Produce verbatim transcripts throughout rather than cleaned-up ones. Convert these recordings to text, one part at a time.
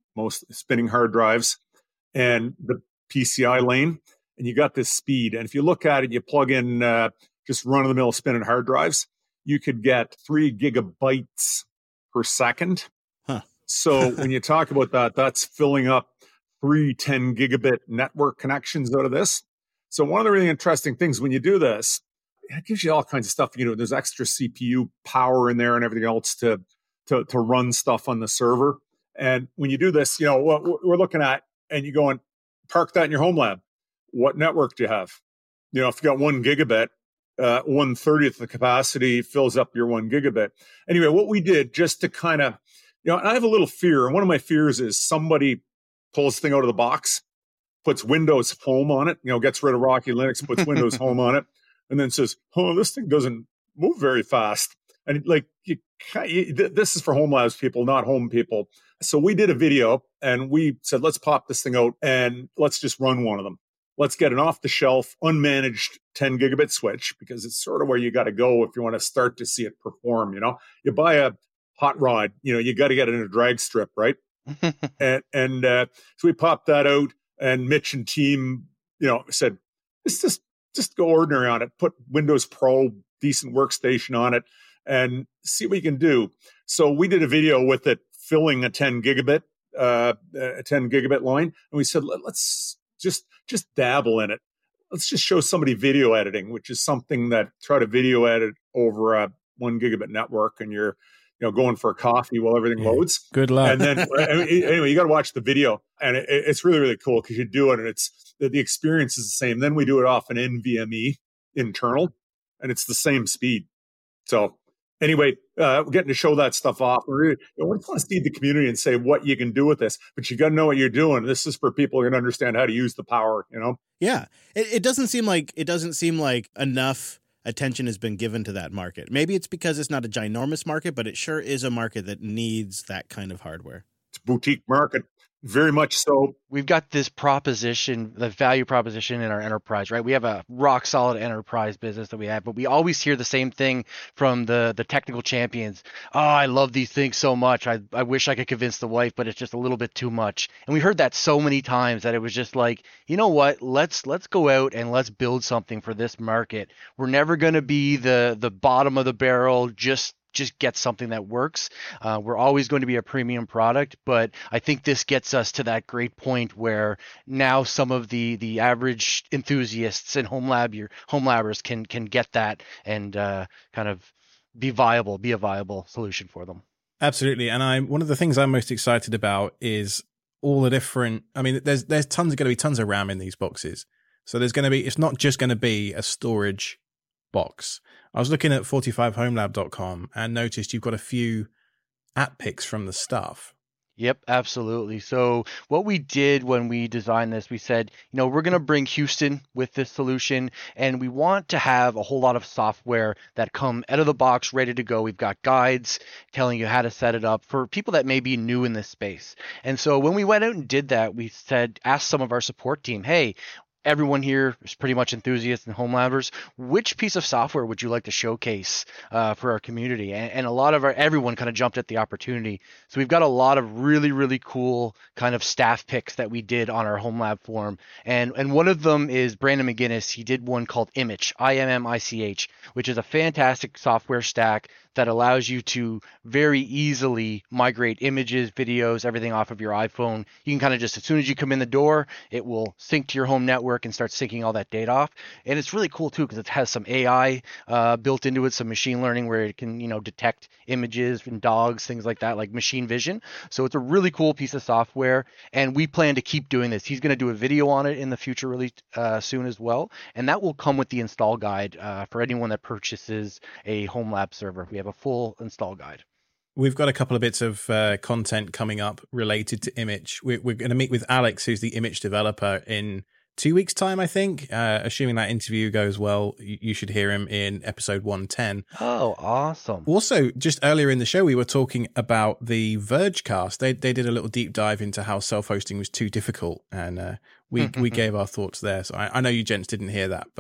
most spinning hard drives, and the P C I lane, and you got this speed. And if you look at it, you plug in uh, just run-of-the-mill spinning hard drives, you could get three gigabytes per second. Huh. So when you talk about that, that's filling up three ten gigabit network connections out of this. So one of the really interesting things when you do this, it gives you all kinds of stuff. You know, there's extra C P U power in there and everything else to to, to run stuff on the server. And when you do this, you know, what we're looking at, and you go and park that in your home lab. What network do you have? You know, if you got one gigabit, uh, one thirtieth of the capacity fills up your one gigabit. Anyway, what we did just to kind of, you know, and I have a little fear. And one of my fears is somebody pulls the thing out of the box, puts Windows Home on it, you know, gets rid of Rocky Linux, puts Windows Home on it, and then says, oh, this thing doesn't move very fast. And like, you, you, this is for home labs people, not home people. So we did a video and we said, let's pop this thing out and let's just run one of them. Let's get an off-the-shelf, unmanaged ten gigabit switch, because it's sort of where you got to go if you want to start to see it perform. You know, you buy a hot rod, you know, you got to get it in a drag strip, right? and and uh, so we popped that out, and Mitch and team, you know, said, let's just just go ordinary on it. Put Windows Pro, decent workstation on it, and see what you can do. So we did a video with it filling a ten gigabit, uh, a ten gigabit line, and we said, Let, let's just just dabble in it. Let's just show somebody video editing, which is something that try to video edit over a one gigabit network, and you're you know going for a coffee while everything yeah. loads. Good luck. And then I mean, anyway, you got to watch the video, and it, it's really really cool because you do it, and it's the, the experience is the same. Then we do it off an NVMe internal, and it's the same speed. So anyway, uh, we're getting to show that stuff off. We really, you know, we just want to see the community and say what you can do with this, but you got to know what you're doing. This is for people who are going to understand how to use the power, you know? Yeah. It, it doesn't seem like, it doesn't seem like enough attention has been given to that market. Maybe it's because it's not a ginormous market, but it sure is a market that needs that kind of hardware. It's a boutique market. Very much so. We've got this proposition, the value proposition in our enterprise, right? We have a rock solid enterprise business that we have, but we always hear the same thing from the the technical champions. Oh, I love these things so much. I, I wish I could convince the wife, but it's just a little bit too much. And we heard that so many times that it was just like, you know what? Let's let's go out and let's build something for this market. We're never going to be the the bottom of the barrel, just just get something that works. Uh, we're always going to be a premium product, but I think this gets us to that great point where now some of the the average enthusiasts and home lab your home labbers can can get that and uh, kind of be viable, be a viable solution for them. Absolutely. And I'm one of the things I'm most excited about is all the different, I mean, there's there's tons going to be tons of RAM in these boxes. So there's going to be, it's not just going to be a storage box. I was looking at forty-five home lab dot com and noticed you've got a few app picks from the stuff. Yep, absolutely. So what we did when we designed this, we said, you know, we're going to bring Houston with this solution, and we want to have a whole lot of software that come out of the box ready to go. We've got guides telling you how to set it up for people that may be new in this space. And so when we went out and did that, we said, asked some of our support team, hey, everyone here is pretty much enthusiasts and home labbers. Which piece of software would you like to showcase uh, for our community? And, and a lot of our, everyone kind of jumped at the opportunity. So we've got a lot of really, really cool kind of staff picks that we did on our home lab forum. And, and one of them is Brandon McGinnis. He did one called Imich, I M M I C H, which is a fantastic software stack that allows you to very easily migrate images, videos, everything off of your iPhone. You can kind of just, as soon as you come in the door, it will sync to your home network and start syncing all that data off. And it's really cool too, because it has some A I uh, built into it, some machine learning where it can, you know, detect images and dogs, things like that, like machine vision. So it's a really cool piece of software, and we plan to keep doing this. He's going to do a video on it in the future really uh, soon as well, and that will come with the install guide uh, for anyone that purchases a home lab server. We have a full install guide. We've got a couple of bits of uh, content coming up related to Imich. We're, we're going to meet with Alex, who's the Imich developer, in two weeks' time, I think. Uh, assuming that interview goes well, you, you should hear him in episode one ten. Oh, awesome. Also, just earlier in the show, we were talking about the Vergecast. They they did a little deep dive into how self-hosting was too difficult, and uh, we we gave our thoughts there. So I, I know you gents didn't hear that, but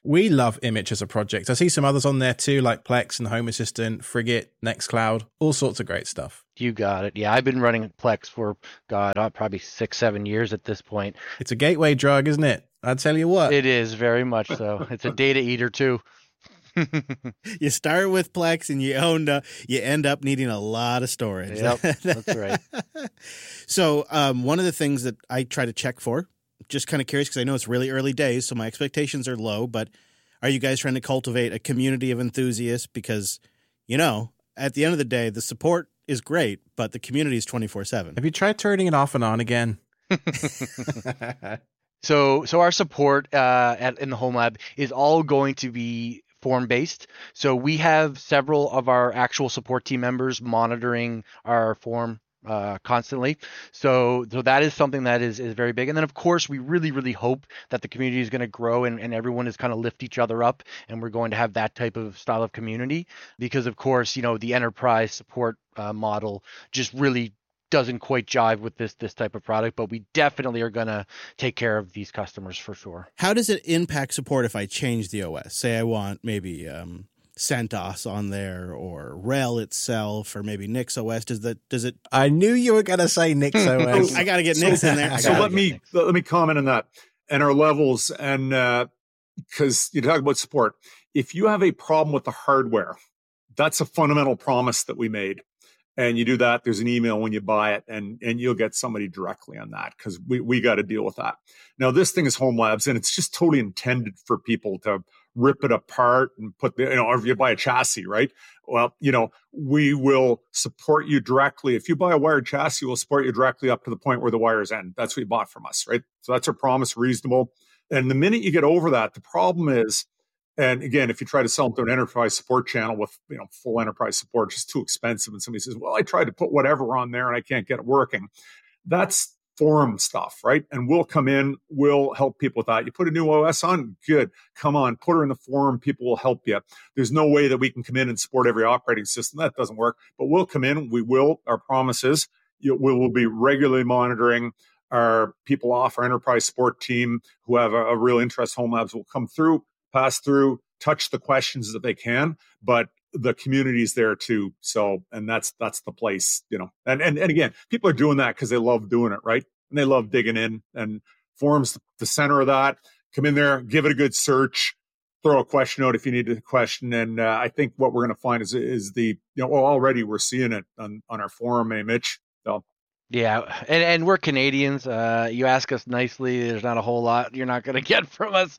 We love Image as a project. I see some others on there too, like Plex and Home Assistant, Frigate, Nextcloud, all sorts of great stuff. You got it. Yeah, I've been running Plex for, God, uh, probably six, seven years at this point. It's a gateway drug, isn't it? I tell you what. It is, very much so. It's a data eater too. You start with Plex and you own, uh, you end up needing a lot of storage. Yep, that's right. So um, one of the things that I try to check for, just kind of curious because I know it's really early days, so my expectations are low, but are you guys trying to cultivate a community of enthusiasts? Because, you know, at the end of the day, the support is great, but the community is twenty-four seven. Have you tried turning it off and on again? So, so our support uh, at in the Home Lab is all going to be form based. So we have several of our actual support team members monitoring our form uh, constantly. So, so that is something that is is very big. And then, of course, we really, really hope that the community is going to grow and, and everyone is kind of lift each other up, and we're going to have that type of style of community. Because, of course, you know, the enterprise support uh, model just really doesn't quite jive with this this type of product, but we definitely are going to take care of these customers for sure. How does it impact support if I change the O S? Say I want maybe um, CentOS on there or RHEL itself or maybe NixOS. Does that does it? I knew you were going to say NixOS. I got to get Nix in there. So let me Nix. let me comment on that and our levels, and because uh, you talk about support. If you have a problem with the hardware, that's a fundamental promise that we made. And you do that, there's an email when you buy it, and, and you'll get somebody directly on that because we, we got to deal with that. Now, this thing is Home Labs, and it's just totally intended for people to rip it apart and put the, you know, or if you buy a chassis, right? Well, you know, we will support you directly. If you buy a wired chassis, we'll support you directly up to the point where the wires end. That's what you bought from us, right? So that's our promise, reasonable. And the minute you get over that, the problem is, and again, if you try to sell them to an enterprise support channel with, you know, full enterprise support, it's just too expensive. And somebody says, well, I tried to put whatever on there and I can't get it working. That's forum stuff, right? And we'll come in, we'll help people with that. You put a new O S on, good. Come on, put her in the forum. People will help you. There's no way that we can come in and support every operating system. That doesn't work. But we'll come in. We will. Our promise is you, we will be regularly monitoring. Our people off our enterprise support team who have a, a real interest, Home Labs, will come through, pass through, touch the questions that they can, but the community's there too. So, and that's that's the place, you know. And and, and again, people are doing that because they love doing it, right? And they love digging in, and forums the center of that. Come in there, give it a good search, throw a question out if you need a question. And uh, I think what we're going to find is is the, you know, well, already we're seeing it on, on our forum, eh, Mitch? So. Yeah, and and we're Canadians. Uh, you ask us nicely, there's not a whole lot you're not going to get from us.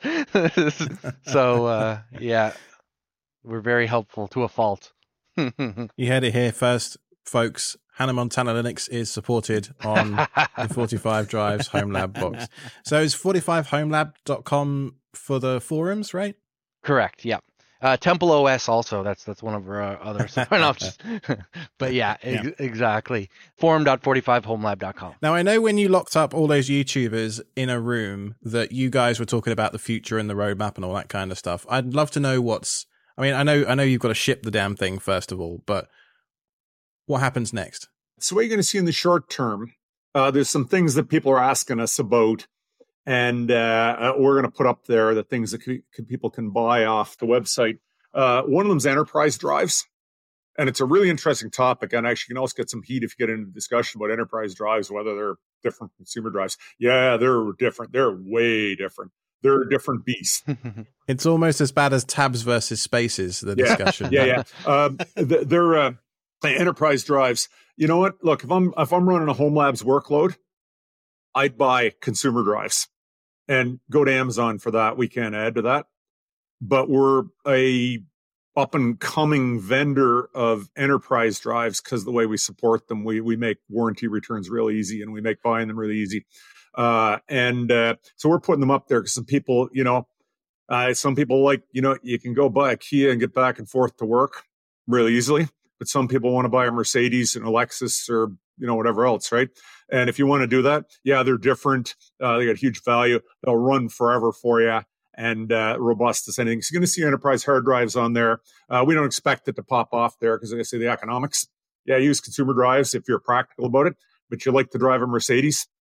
So, uh, yeah, we're very helpful to a fault. You heard it here first, folks. Hannah Montana Linux is supported on the forty-five Drives Home Lab box. So it's forty-five home lab dot com for the forums, right? Correct, yeah. Uh, Temple O S also, that's that's one of our uh, others. no, just, but yeah, ex- yeah, exactly. forum dot forty-five home lab dot com. Now, I know when you locked up all those YouTubers in a room that you guys were talking about the future and the roadmap and all that kind of stuff. I'd love to know what's, I mean, I know I know you've got to ship the damn thing first of all, but what happens next? So what you're going to see in the short term, uh, there's some things that people are asking us about. And uh, we're going to put up there the things that c- c- people can buy off the website. Uh, one of them is enterprise drives. And it's a really interesting topic. And actually, you can also get some heat if you get into discussion about enterprise drives, whether they're different from consumer drives. Yeah, they're different. They're way different. They're a different beast. It's almost as bad as tabs versus spaces, the yeah, discussion. Yeah, yeah. Um, they're uh, enterprise drives. You know what? Look, if I'm if I'm running a Home Labs workload, I'd buy consumer drives. And go to Amazon for that. We can't add to that. But we're a up and coming vendor of enterprise drives because the way we support them, we we make warranty returns real easy and we make buying them really easy. Uh, and uh, so we're putting them up there because some people, you know, uh, some people like, you know, you can go buy a Kia and get back and forth to work really easily. But some people want to buy a Mercedes and a Lexus or, you know, whatever else, right? And if you want to do that, yeah, they're different. Uh, they got huge value. They'll run forever for you and uh, robust as anything. So you're going to see enterprise hard drives on there. Uh, we don't expect it to pop off there because, like I say, the economics. Yeah, use consumer drives if you're practical about it, but you like to drive a Mercedes.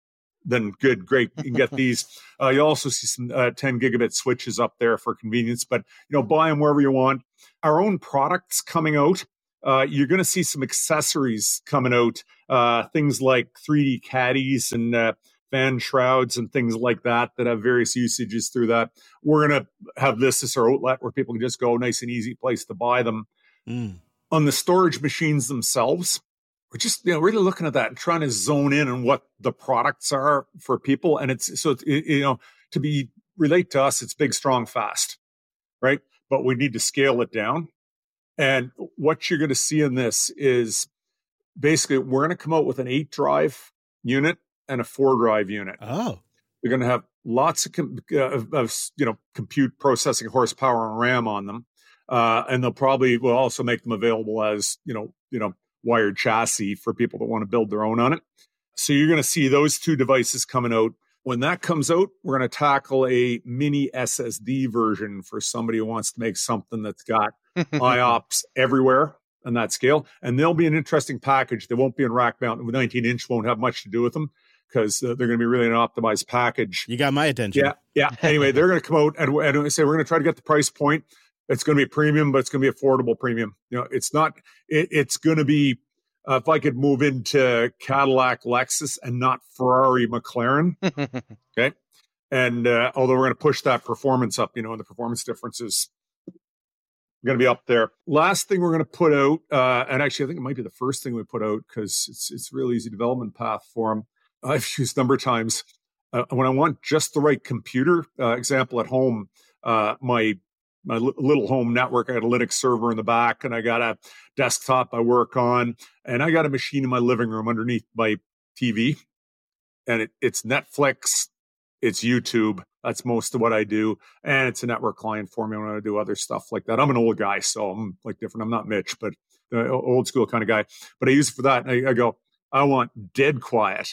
then good, great. You can get these. Uh, you also see some uh, ten gigabit switches up there for convenience, but you know, buy them wherever you want. Our own products coming out. Uh, you're going to see some accessories coming out, uh, things like three D caddies and uh, fan shrouds and things like that that have various usages through that. We're going to have this as our outlet where people can just go, nice and easy place to buy them. Mm. On the storage machines themselves, we're just you know really looking at that and trying to zone in on what the products are for people. And it's so, it, you know, to be relate to us, it's big, strong, fast, right? But we need to scale it down. And what you're going to see in this is basically we're going to come out with an eight drive unit and a four drive unit. Oh, You're going to have lots of, com- uh, of, of you know compute processing horsepower and RAM on them, uh, and they'll probably will also make them available as you know you know wired chassis for people that want to build their own on it. So you're going to see those two devices coming out. When that comes out, we're going to tackle a mini S S D version for somebody who wants to make something that's got I O P S everywhere and that scale. And they'll be an interesting package. They won't be in rack mount. The nineteen inch won't have much to do with them because uh, they're going to be really an optimized package. You got my attention. Yeah. Yeah. Anyway, they're going to come out and, and say, we're going to try to get the price point. It's going to be premium, but it's going to be affordable premium. You know, it's not, it, it's going to be, uh, if I could move into Cadillac, Lexus and not Ferrari, McLaren. Okay. And uh, although we're going to push that performance up, you know, and the performance differences going to be up there. Last thing we're going to put out, uh, and actually I think it might be the first thing we put out because it's it's a really easy development path for them. I've used a number of times uh, when I want just the right computer. Uh, example at home, uh, my my li- little home network. I got a Linux server in the back, and I got a desktop I work on, and I got a machine in my living room underneath my T V, and it, it's Netflix, it's YouTube. That's most of what I do. And it's a network client for me when I do other stuff like that. I'm an old guy, so I'm like different. I'm not Mitch, but the old school kind of guy. But I use it for that. And I, I go, I want dead quiet,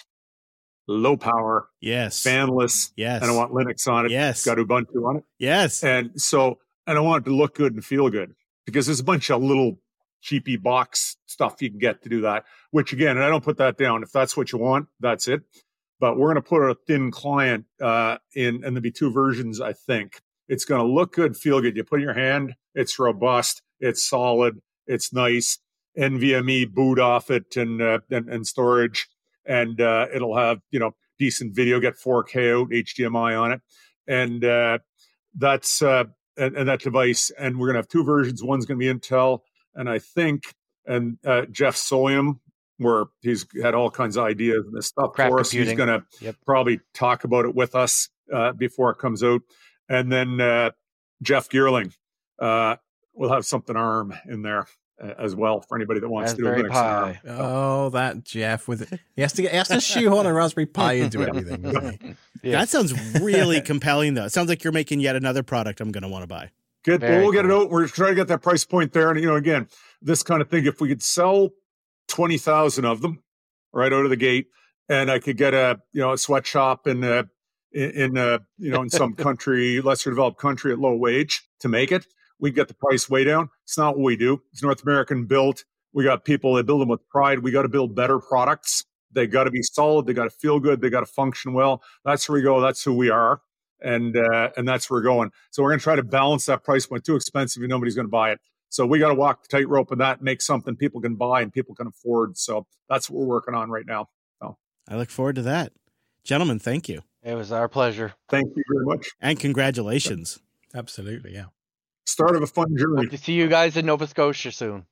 low power, yes, fanless, yes, and I want Linux on it. Yes, got Ubuntu on it. Yes. And so, and I want it to look good and feel good because there's a bunch of little cheapy box stuff you can get to do that, which again, and I don't put that down. If that's what you want, that's it. But we're going to put a thin client uh, in, and there'll be two versions, I think. It's going to look good, feel good. You put in your hand, it's robust, it's solid, it's nice. NVMe boot off it and uh, and, and storage, and uh, it'll have you know decent video, get four K out, H D M I on it, and uh, that's uh, and, and that device. And we're going to have two versions. One's going to be Intel, and I think, and uh, Jeff Solium, where he's had all kinds of ideas and this stuff Craft for us. computing. He's going to Yep. probably talk about it with us uh, before it comes out. And then uh, Jeff Geerling uh, will have something ARM in there uh, as well for anybody that wants to do a Raspberry Linux on ARM. Pi. Oh, that Jeff with it. He has to get, he has to shoehorn a Raspberry Pi into everything. Doesn't he? Yeah. That sounds really compelling, though. It sounds like you're making yet another product I'm going to want to buy. Good. Very Well, we'll get it cool. out. We're trying to get that price point there. And, you know, again, this kind of thing, if we could sell twenty thousand of them right out of the gate, and I could get a, you know, a sweatshop in a, in, in a, you know, in some country, lesser developed country at low wage to make it, we'd get the price way down. It's not what we do. It's North American built. We got people that build them with pride. We got to build better products. They got to be solid. They got to feel good. They got to function well. That's where we go. That's who we are. And, uh, and that's where we're going. So we're going to try to balance that price point. Too expensive and nobody's going to buy it. So we got to walk the tightrope and that make something people can buy and people can afford. So that's what we're working on right now. So I look forward to that. Gentlemen, thank you. It was our pleasure. thank you very much. And congratulations. Absolutely, yeah. Start of a fun journey. Hope to see you guys in Nova Scotia soon.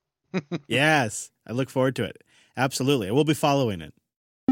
Yes, I look forward to it. Absolutely. I will be following it.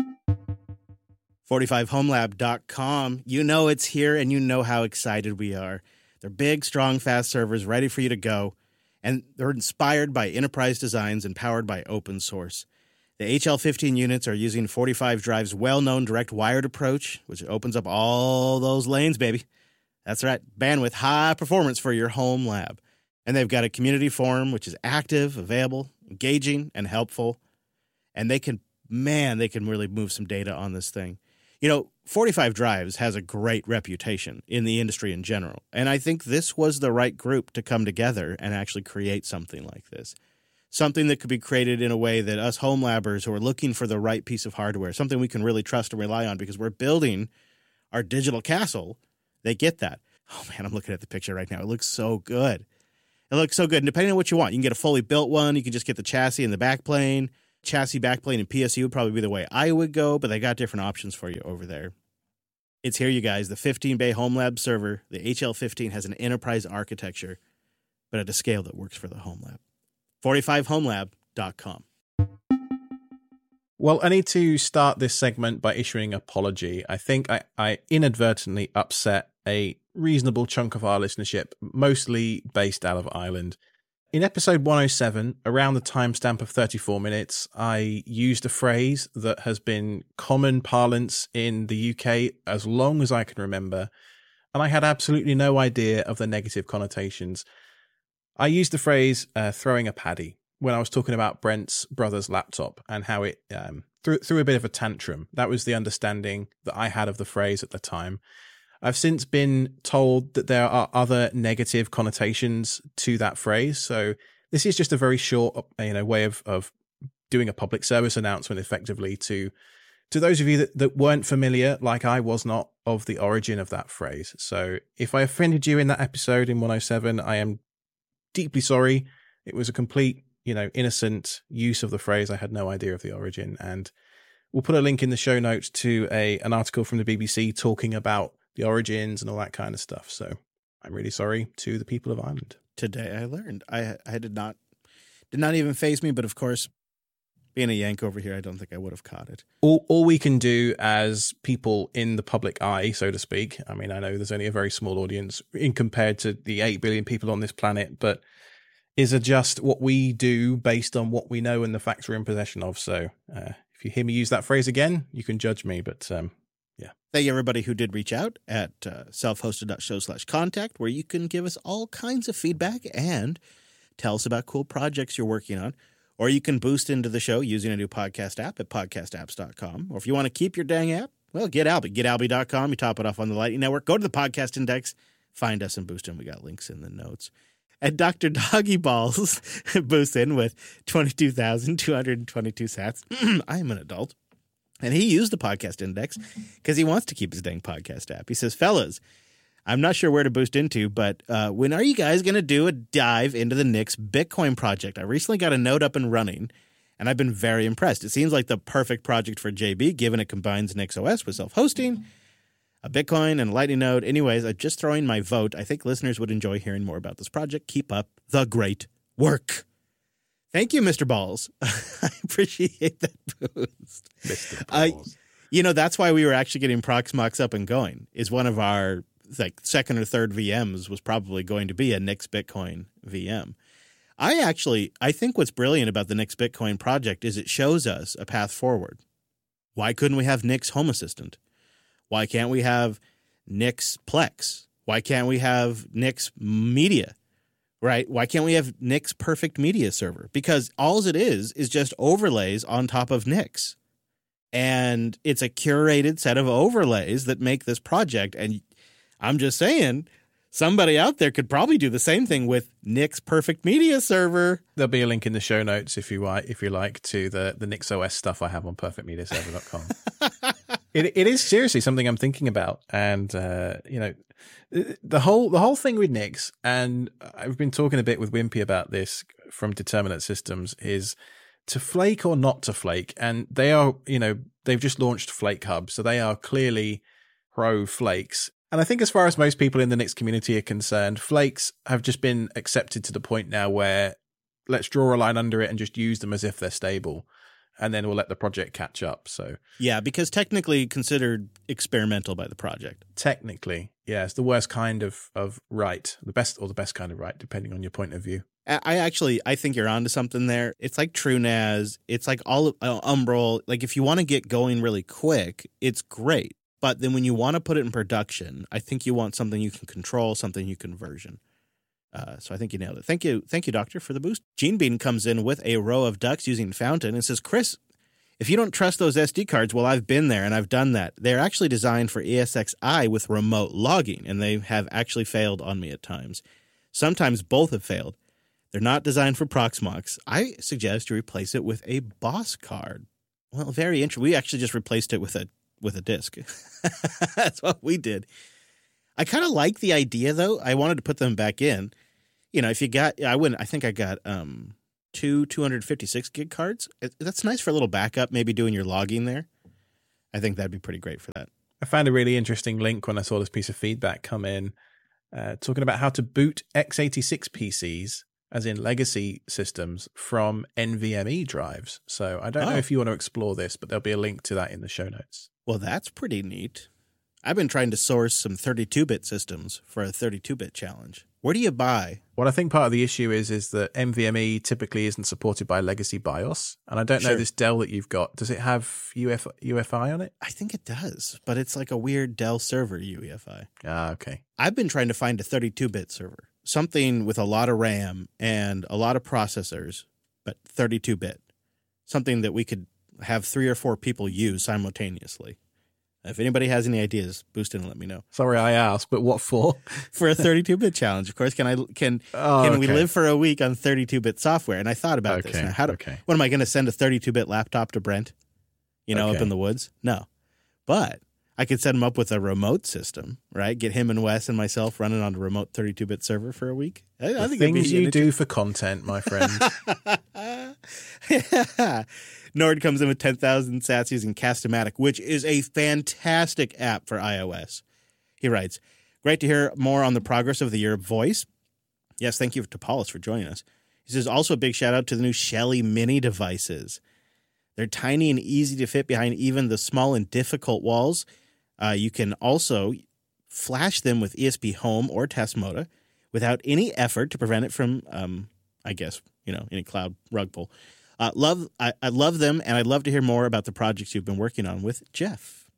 forty-five home lab dot com. You know it's here and you know how excited we are. They're big, strong, fast servers ready for you to go. And they're inspired by enterprise designs and powered by open source. The H L fifteen units are using forty-five Drive's well-known direct wired approach, which opens up all those lanes, baby. That's right, bandwidth, high performance for your home lab. And they've got a community forum, which is active, available, engaging, and helpful. And they can, man, they can really move some data on this thing. You know, forty-five Drives has a great reputation in the industry in general, and I think this was the right group to come together and actually create something like this. something that could be created in a way that us home labbers who are looking for the right piece of hardware, something we can really trust and rely on because we're building our digital castle, they get that. Oh, man, I'm looking at the picture right now. It looks so good. It looks so good. And depending on what you want, you can get a fully built one. You can just get the chassis and the backplane. Chassis, backplane, and P S U would probably be the way I would go, but they got different options for you over there. It's here, you guys. The fifteen bay Home Lab server, the H L fifteen, has an enterprise architecture, but at a scale that works for the Home Lab. forty-five home lab dot com. Well, I need to start this segment by issuing an apology. I think I, I inadvertently upset a reasonable chunk of our listenership, mostly based out of Ireland. In episode one oh seven, around the timestamp of thirty-four minutes, I used a phrase that has been common parlance in the U K as long as I can remember, and I had absolutely no idea of the negative connotations. I used the phrase uh, throwing a paddy when I was talking about Brent's brother's laptop and how it um, threw, threw a bit of a tantrum. That was the understanding that I had of the phrase at the time. I've since been told that there are other negative connotations to that phrase. So this is just a very short, you know, way of, of doing a public service announcement effectively to, to those of you that, that weren't familiar, like I was not, of the origin of that phrase. So if I offended you in that episode in one oh seven, I am deeply sorry. It was a complete, you know, innocent use of the phrase. I had no idea of the origin. And we'll put a link in the show notes to a, an article from the B B C talking about the origins and all that kind of stuff. So I'm really sorry to the people of Ireland. Today I learned. I I did not did not even faze me, but of course, being a Yank over here, I don't think I would have caught it. All all we can do as people in the public eye, so to speak, I mean, I know there's only a very small audience in compared to the eight billion people on this planet, but is adjust what we do based on what we know and the facts we're in possession of. So uh, if you hear me use that phrase again, you can judge me, but um yeah. Thank you, everybody who did reach out at uh, self-hosted.show slash contact, where you can give us all kinds of feedback and tell us about cool projects you're working on. Or you can boost into the show using a new podcast app at podcast apps dot com. Or if you want to keep your dang app, well, get Alby. get alby dot com. You top it off on the Lightning Network. Go to the podcast index, find us and boost in. We got links in the notes. And Doctor Doggy Balls boosts in with twenty-two thousand two hundred twenty-two sats. I am an adult. And he used the podcast index because he wants to keep his dang podcast app. He says, fellas, I'm not sure where to boost into, but uh, when are you guys going to do a dive into the Nix Bitcoin project? I recently got a node up and running, and I've been very impressed. It seems like the perfect project for J B, given it combines NixOS with self-hosting, a Bitcoin, and a Lightning node. Anyways, I'm just throwing my vote. I think listeners would enjoy hearing more about this project. Keep up the great work. Thank you, Mister Balls. I appreciate that boost. Mister I, Balls. you know, that's why we were actually getting Proxmox up and going, is one of our like second or third V Ms was probably going to be a Nix Bitcoin V M. I actually, I think what's brilliant about the Nix Bitcoin project is it shows us a path forward. Why couldn't we have Nix Home Assistant? Why can't we have Nix Plex? Why can't we have Nix Media? Right? Why can't we have Nix Perfect Media Server? Because all it is is just overlays on top of Nix. And it's a curated set of overlays that make this project. And I'm just saying, somebody out there could probably do the same thing with Nix Perfect Media Server. There'll be a link in the show notes if you like, if you like, to the, the NixOS stuff I have on perfect media server dot com. it it is seriously something I'm thinking about. And, uh, you know, the whole the whole thing with Nix, and I've been talking a bit with Wimpy about this from Determinate Systems, is to flake or not to flake. And they are, you know, they've just launched Flake Hub, so they are clearly pro flakes. And I think as far as most people in the Nix community are concerned, flakes have just been accepted to the point now where let's draw a line under it and just use them as if they're stable. And then we'll let the project catch up. So yeah, because technically considered experimental by the project. Technically, yeah, it's the worst kind of, of right, the best or the best kind of right, depending on your point of view. I actually, I think you're onto something there. It's like TrueNAS. It's like all uh, Umbrel. Like if you want to get going really quick, it's great. But then when you want to put it in production, I think you want something you can control, something you can version. Uh, so I think you nailed it. Thank you. Thank you, Doctor, for the boost. Gene Bean comes in with a row of ducks using Fountain and says, Chris, if you don't trust those S D cards, well, I've been there and I've done that. They're actually designed for E S X i with remote logging, and they have actually failed on me at times. Sometimes both have failed. They're not designed for Proxmox. I suggest you replace it with a Boss card. Well, very interesting. We actually just replaced it with a with a disc. That's what we did. I kind of like the idea, though. I wanted to put them back in. You know, if you got, I wouldn't. I think I got um, two two hundred fifty-six gig cards. It, that's nice for a little backup. Maybe doing your logging there. I think that'd be pretty great for that. I found a really interesting link when I saw this piece of feedback come in, uh, talking about how to boot x eighty-six P Cs, as in legacy systems, from NVMe drives. So I don't Oh. know if you want to explore this, but there'll be a link to that in the show notes. Well, that's pretty neat. I've been trying to source some thirty-two bit systems for a thirty-two bit challenge. Where do you buy? What I think part of the issue is is that NVMe typically isn't supported by legacy BIOS. And I don't know Sure. this Dell that you've got. Does it have U F, U F I on it? I think it does, but it's like a weird Dell server U E F I. Ah, okay. I've been trying to find a thirty-two bit server, something with a lot of RAM and a lot of processors, but thirty-two bit, something that we could have three or four people use simultaneously. If anybody has any ideas, boost in and let me know. Sorry I asked, but what for? For a thirty-two bit challenge, of course, can I can Oh, can we okay. live for a week on thirty-two bit software? And I thought about this. Okay, Now, how do, okay. what am I going to send a thirty-two bit laptop to Brent? You know, up Okay. in the woods? No. But I could set him up with a remote system, right? Get him and Wes and myself running on a remote thirty-two bit server for a week. I, I The think it'd be things you an do for content, my friend. yeah. Nord comes in with ten thousand sats using Cast-O-Matic, which is a fantastic app for iOS. He writes, great to hear more on the progress of the Europe voice. Yes, thank you to Paulus for joining us. He says, also a big shout out to the new Shelly Mini devices. They're tiny and easy to fit behind even the small and difficult walls. Uh, you can also flash them with E S P Home or Tasmota without any effort to prevent it from, um, I guess, you know, any cloud rug pull. Uh, love, I, I love them, and I'd love to hear more about the projects you've been working on with Jeff.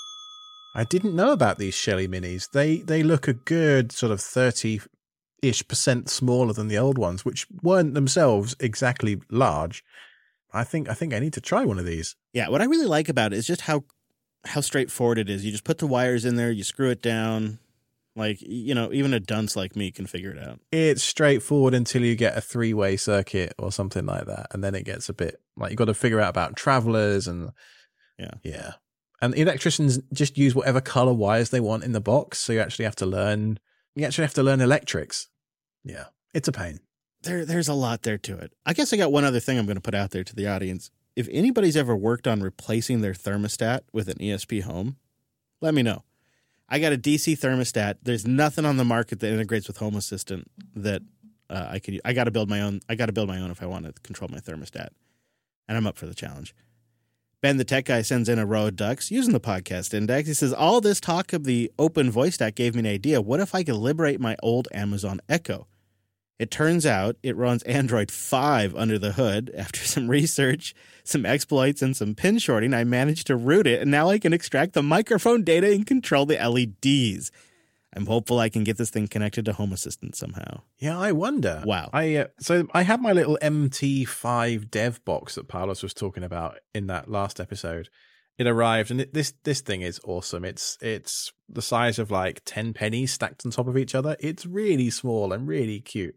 I didn't know about these Shelly Minis. They they look a good sort of thirty-ish percent smaller than the old ones, which weren't themselves exactly large. I think I think I need to try one of these. Yeah, what I really like about it is just how how straightforward it is. You just put the wires in there, you screw it down. Like, you know, even a dunce like me can figure it out. It's straightforward until you get a three-way circuit or something like that, and then it gets a bit like you've got to figure out about travelers and Yeah. yeah. And electricians just use whatever color wires they want in the box, so you actually have to learn. You actually have to learn electrics. Yeah, it's a pain. There, there's a lot there to it. I guess I got one other thing I'm going to put out there to the audience. If anybody's ever worked on replacing their thermostat with an E S P Home, let me know. I got a D C thermostat. There's nothing on the market that integrates with Home Assistant that uh, I could. I got to build my own. I got to build my own if I want to control my thermostat, and I'm up for the challenge. Ben, the tech guy, sends in a row of ducks using the podcast index. He says, all this talk of the open voice stack gave me an idea. What if I could liberate my old Amazon Echo? It turns out it runs Android five under the hood. After some research, some exploits, and some pin shorting, I managed to root it, and now I can extract the microphone data and control the L E Ds. I'm hopeful I can get this thing connected to Home Assistant somehow. Yeah, I wonder. Wow. I uh, so I had my little M T five dev box that Paulus was talking about in that last episode. It arrived, and it, this this thing is awesome. It's it's the size of like ten pennies stacked on top of each other. It's really small and really cute.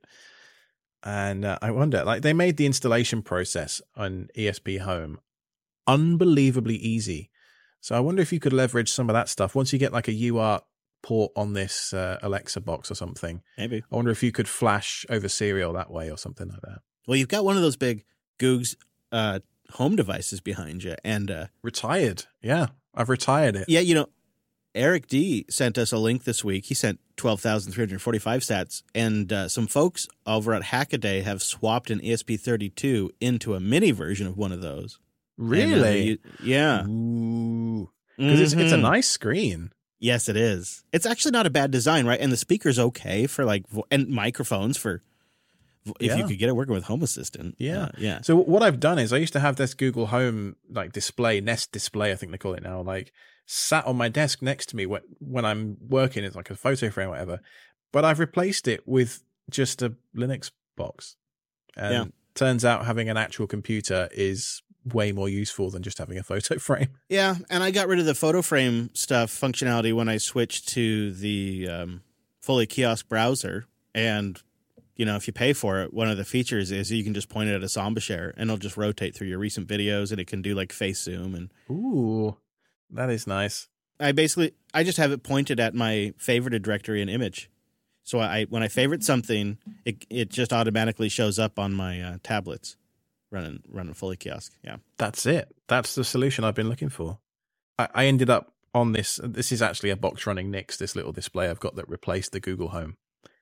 And uh, I wonder, like, they made the installation process on E S P Home unbelievably easy. So I wonder if you could leverage some of that stuff once you get like a U A R T port on this uh, Alexa box or something. Maybe. I wonder if you could flash over serial that way or something like that. Well, you've got one of those big Googs uh, home devices behind you, and uh, Retired. Yeah, I've retired it. yeah, you know, Eric D sent us a link this week. He sent twelve thousand three hundred forty-five sats, and uh, some folks over at Hackaday have swapped an E S P thirty-two into a mini version of one of those. And, uh, Really? they- yeah. Ooh. Because it's, it's a Mhm. nice screen. Yes, it is. It's actually not a bad design, right? And the speaker's okay for like, vo- and microphones for vo- if you Yeah. could get it working with Home Assistant. Yeah. Uh, yeah. So what I've done is I used to have this Google Home like display, Nest display, I think they call it now, like sat on my desk next to me when, when I'm working. It's like a photo frame or whatever. But I've replaced it with just a Linux box. And Yeah. turns out having an actual computer is way more useful than just having a photo frame. Yeah, and I got rid of the photo frame stuff functionality when I switched to the um, fully kiosk browser, and you know, if you pay for it, one of the features is you can just point it at a Samba share and it'll just rotate through your recent videos, and it can do like face zoom. And Ooh, that is nice. I basically, I just have it pointed at my favorited directory and image. So I, when I favorite something, it it just automatically shows up on my uh, tablets running, running Fully Kiosk. Yeah. That's it. That's the solution I've been looking for. I, I ended up on this. This is actually a box running Nix, this little display I've got that replaced the Google Home.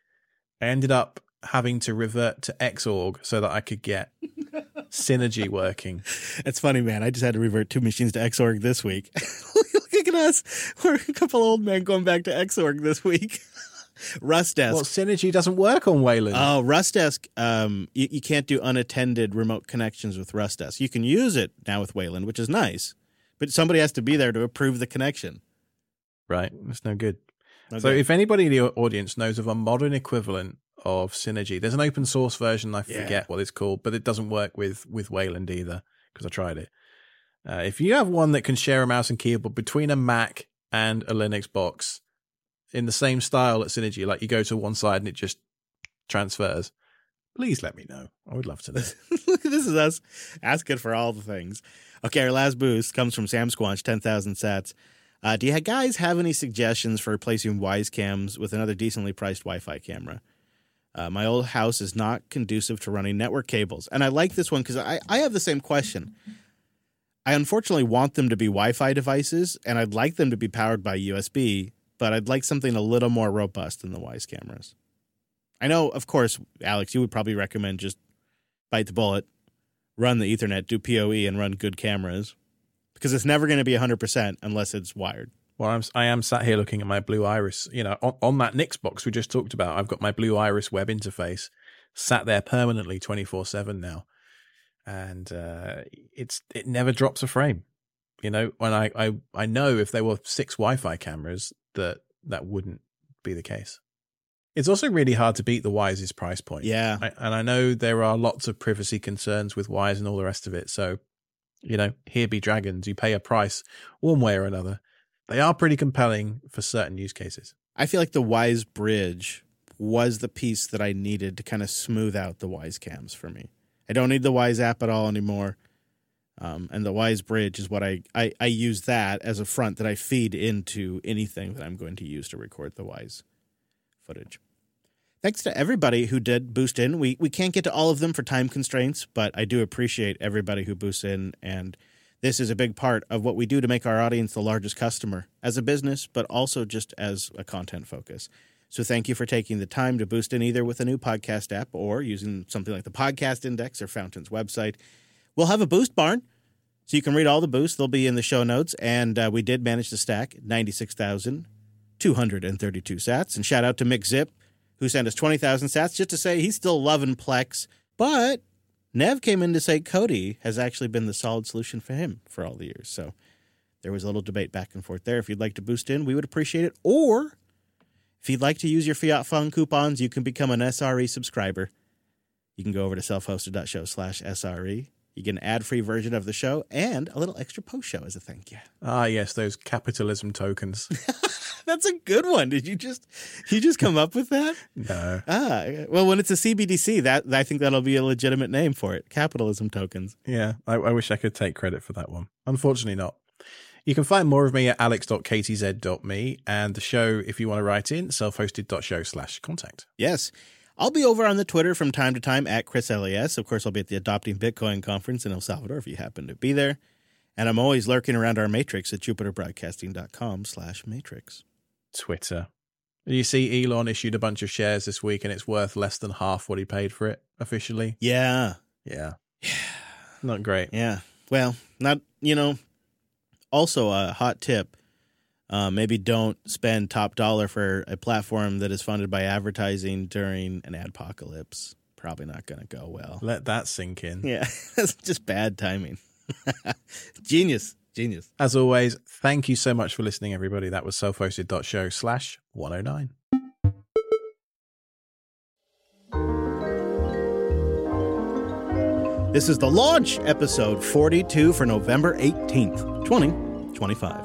I ended up having to revert to Xorg so that I could get Synergy working. It's funny, man. I just had to revert two machines to Xorg this week. Look at us. We're a couple old men going back to Xorg this week. Rustdesk. Well, Synergy doesn't work on Wayland. Oh, Rustdesk. Um, you, you can't do unattended remote connections with Rustdesk. You can use it now with Wayland, which is nice, but somebody has to be there to approve the connection. Right. That's no good. Okay. So if anybody in the audience knows of a modern equivalent of Synergy, there's an open source version. I forget Yeah. what it's called, but it doesn't work with, with Wayland either because I tried it. Uh, if you have one that can share a mouse and keyboard between a Mac and a Linux box in the same style at Synergy, like you go to one side and it just transfers, please let me know. I would love to know. Look, this is us asking for all the things. Okay, our last boost comes from Sam Squanch, ten thousand sats. Uh, do you guys have any suggestions for replacing Wisecams with another decently priced Wi-Fi camera? Uh, my old house is not conducive to running network cables. And I like this one because I, I have the same question. I unfortunately want them to be Wi-Fi devices, and I'd like them to be powered by U S B, but I'd like something a little more robust than the Wise cameras. I know, of course, Alex, you would probably recommend just bite the bullet, run the Ethernet, do P O E, and run good cameras, because it's never going to be one hundred percent unless it's wired. Well, I'm, I am sat here looking at my Blue Iris. You know, on, on that Nix box we just talked about, I've got my Blue Iris web interface sat there permanently twenty-four seven now. And uh, it's it never drops a frame. You know, when I, I, I know if there were six Wi-Fi cameras that that wouldn't be the case. It's also really hard to beat the Wise's price point. Yeah. I, and I know there are lots of privacy concerns with Wise and all the rest of it. So, you know, here be dragons. You pay a price one way or another. They are pretty compelling for certain use cases. I feel like the Wise Bridge was the piece that I needed to kind of smooth out the Wise cams for me. I don't need the Wise app at all anymore. Um, and the Wise Bridge is what I, I, I use that as a front that I feed into anything that I'm going to use to record the Wise footage. Thanks to everybody who did boost in. We we can't get to all of them for time constraints, but I do appreciate everybody who boosts in, and this is a big part of what we do to make our audience the largest customer as a business, but also just as a content focus. So thank you for taking the time to boost in either with a new podcast app or using something like the Podcast Index or Fountain's website. We'll have a boost barn, so you can read all the boosts. They'll be in the show notes, and uh, we did manage to stack ninety-six thousand two hundred thirty-two sats. And shout out to Mick Zip, who sent us twenty thousand sats, just to say he's still loving Plex. But Nev came in to say Kodi has actually been the solid solution for him for all the years. So there was a little debate back and forth there. If you'd like to boost in, we would appreciate it. Or if you'd like to use your Fiat Fun coupons, you can become an S R E subscriber. You can go over to selfhosted.show slash SRE. You get an ad-free version of the show and a little extra post show as a thank you. Ah, yes, those capitalism tokens. That's a good one. Did you just you just come up with that? No. Ah, well, when it's a C B D C, that I think that'll be a legitimate name for it. Capitalism tokens. Yeah, I, I wish I could take credit for that one. Unfortunately not. You can find more of me at alex dot k t z dot m e and the show, if you want to write in, selfhosted.show slash contact. Yes. I'll be over on the Twitter from time to time at Chris L A S. Of course, I'll be at the Adopting Bitcoin conference in El Salvador if you happen to be there. And I'm always lurking around our matrix at jupiterbroadcasting.com slash matrix. Twitter. You see Elon issued a bunch of shares this week and it's worth less than half what he paid for it officially. Yeah. Yeah. Not great. Yeah. Well, not, you know, also a hot tip. Uh, maybe don't spend top dollar for a platform that is funded by advertising during an adpocalypse. Probably not going to go well. Let that sink in. Yeah, that's just bad timing. Genius. Genius. As always, thank you so much for listening, everybody. That was selfhosted.show slash 109. This is the launch episode forty-two for November eighteenth, twenty twenty-five.